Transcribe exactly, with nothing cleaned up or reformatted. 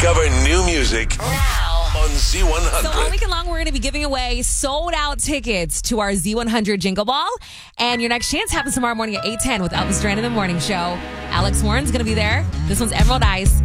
Discover new music now on Z one hundred. So all weekend long, we're going to be giving away sold out tickets to our Z one hundred Jingle Ball. And your next chance happens tomorrow morning at eight ten with Elvis Duran in the Morning Show. Alex Warren's going to be there. This one's Emerald Ice.